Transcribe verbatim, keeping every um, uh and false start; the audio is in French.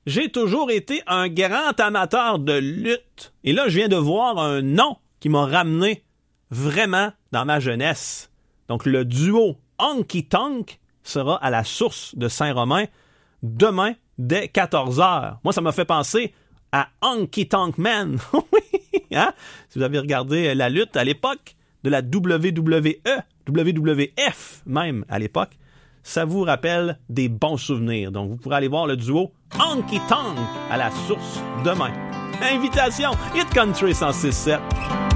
j'ai toujours été un grand amateur de lutte. Et là, je viens de voir un nom qui m'a ramené vraiment dans ma jeunesse. Donc, le duo Honky Tonk sera à la Source de Saint-Romain demain dès quatorze heures. Moi, ça m'a fait penser à Honky Tonk Man. Hein? Si vous avez regardé la lutte à l'époque de la W W E, W W F même à l'époque, ça vous rappelle des bons souvenirs. Donc, vous pourrez aller voir le duo Honky Tonk à la Source demain. Invitation, Hit Country cent six sept.